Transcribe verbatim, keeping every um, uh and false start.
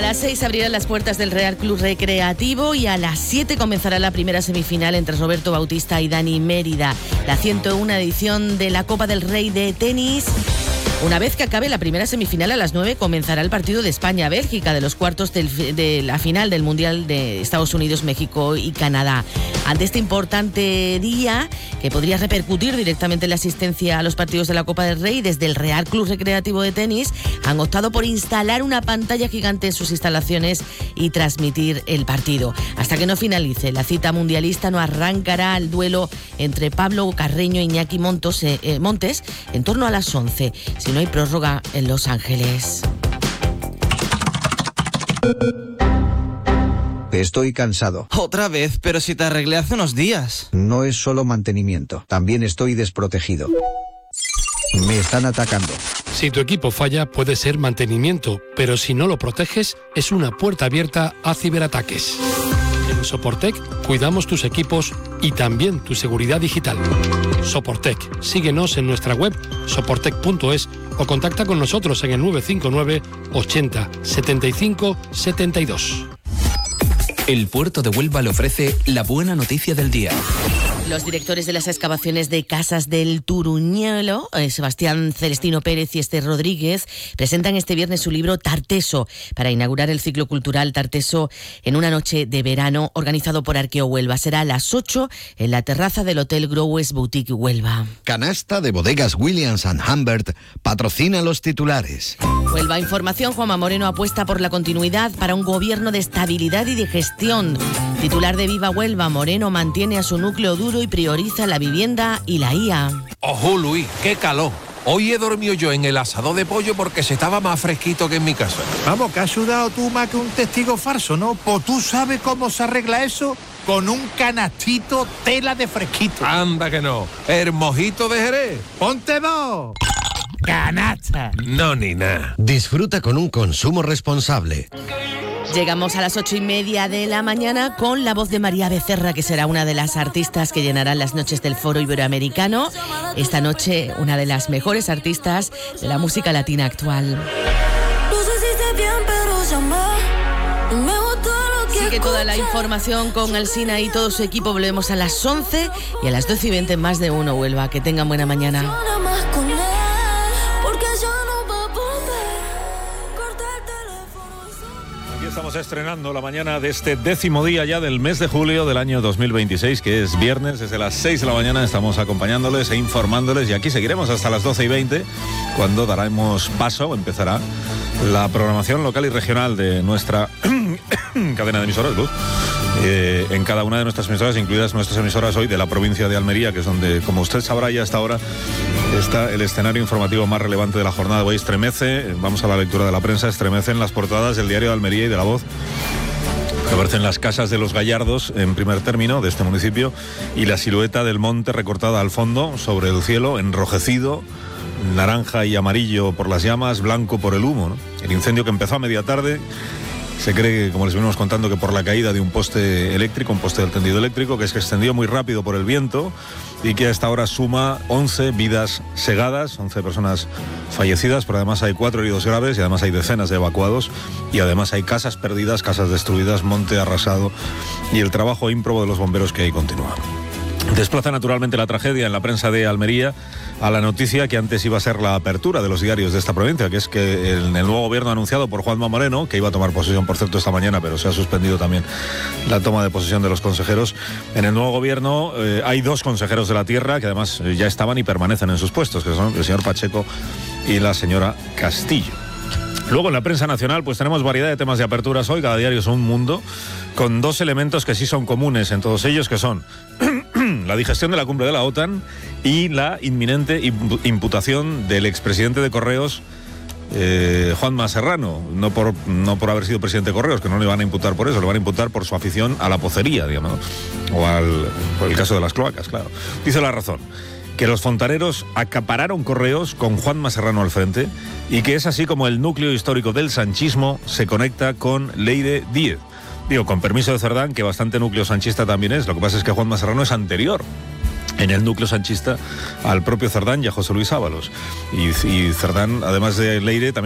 las seis abrirán las puertas del Real Club Recreativo y a las siete comenzará la primera semifinal entre Roberto Bautista y Dani Mérida, la ciento una edición de la Copa del Rey de tenis. Una vez que acabe la primera semifinal a las nueve comenzará el partido de España-Bélgica de los cuartos del, de la final del Mundial de Estados Unidos, México y Canadá. Ante este importante día, que podría repercutir directamente en la asistencia a los partidos de la Copa del Rey, desde el Real Club Recreativo de Tenis han optado por instalar una pantalla gigante en sus instalaciones y transmitir el partido. Hasta que no finalice la cita mundialista no arrancará el duelo entre Pablo Carreño e Iñaki Montos, eh, eh, Montes en torno a las once. Si no hay prórroga en Los Ángeles. Estoy cansado. Otra vez, pero si te arreglé hace unos días. No es solo mantenimiento, también estoy desprotegido. Me están atacando. Si tu equipo falla, puede ser mantenimiento, pero si no lo proteges, es una puerta abierta a ciberataques. En Soportec cuidamos tus equipos y también tu seguridad digital. Soportec, síguenos en nuestra web soportec punto es o contacta con nosotros en el nueve cinco nueve ochenta setenta y cinco setenta y dos. El puerto de Huelva le ofrece la buena noticia del día. Los directores de las excavaciones de Casas del Turuñuelo, eh, Sebastián Celestino Pérez y Esther Rodríguez, presentan este viernes su libro Tarteso para inaugurar el ciclo cultural Tarteso en una noche de verano organizado por Arqueo Huelva. Será a las ocho en la terraza del Hotel Growes Boutique Huelva. Canasta de bodegas Williams and Humbert patrocina los titulares. Huelva Información, Juanma Moreno apuesta por la continuidad para un gobierno de estabilidad y de gestión. Titular de Viva Huelva, Moreno mantiene a su núcleo duro y prioriza la vivienda y la I A. Ojo, Luis, qué calor. Hoy he dormido yo en el asador de pollo porque se estaba más fresquito que en mi casa. Vamos, que has sudado tú más que un testigo falso, ¿no? Pues tú sabes cómo se arregla eso con un canastito tela de fresquito. Anda que no. El mojito de Jerez. ¡Ponte vos! ¡Canasta! No, ni nada. Disfruta con un consumo responsable. Llegamos a las ocho y media de la mañana con la voz de María Becerra, que será una de las artistas que llenarán las noches del Foro Iberoamericano. Esta noche, una de las mejores artistas de la música latina actual. Sigue toda la información con Alsina y todo su equipo. Volvemos a las once y a las doce y veinte más de uno, Huelva. Que tengan buena mañana. Estamos estrenando la mañana de este décimo día ya del mes de julio del año dos mil veintiséis, que es viernes. Desde las seis de la mañana estamos acompañándoles e informándoles, y aquí seguiremos hasta las doce y veinte, cuando daremos paso, empezará la programación local y regional de nuestra cadena de emisoras, Luz. Eh, en cada una de nuestras emisoras, incluidas nuestras emisoras hoy de la provincia de Almería, que es donde, como usted sabrá ya hasta ahora, está el escenario informativo más relevante de la jornada. Hoy estremece, vamos a la lectura de la prensa, estremecen las portadas del Diario de Almería y de La Voz, que aparecen las casas de los Gallardos en primer término de este municipio y la silueta del monte recortada al fondo sobre el cielo, enrojecido, naranja y amarillo por las llamas, blanco por el humo, ¿no? El incendio, que empezó a media tarde, se cree, como les venimos contando, que por la caída de un poste eléctrico, un poste del tendido eléctrico, que es que extendió muy rápido por el viento y que hasta ahora suma once vidas segadas, once personas fallecidas, pero además hay cuatro heridos graves y además hay decenas de evacuados y además hay casas perdidas, casas destruidas, monte arrasado y el trabajo ímprobo de los bomberos que ahí continúa. Desplaza naturalmente la tragedia en la prensa de Almería a la noticia que antes iba a ser la apertura de los diarios de esta provincia, que es que el, el nuevo gobierno anunciado por Juanma Moreno, que iba a tomar posesión, por cierto, esta mañana, pero se ha suspendido también la toma de posesión de los consejeros. En el nuevo gobierno eh, hay dos consejeros de la tierra que además eh, ya estaban y permanecen en sus puestos, que son el señor Pacheco y la señora Castillo. Luego en la prensa nacional pues tenemos variedad de temas de aperturas hoy, cada diario es un mundo, con dos elementos que sí son comunes en todos ellos, que son la digestión de la cumbre de la OTAN y la inminente imputación del expresidente de Correos, eh, Juanma Serrano, no por, no por haber sido presidente de Correos, que no le van a imputar por eso, le van a imputar por su afición a la pocería, digamos, o al, por el caso de las cloacas, claro. Dice La Razón que los fontaneros acapararon Correos con Juanma Serrano al frente y que es así como el núcleo histórico del sanchismo se conecta con Leire Díez. Digo, con permiso de Cerdán, que bastante núcleo sanchista también es. Lo que pasa es que Juanma Serrano es anterior en el núcleo sanchista al propio Cerdán y a José Luis Ábalos. Y, y Cerdán, además de Leire, también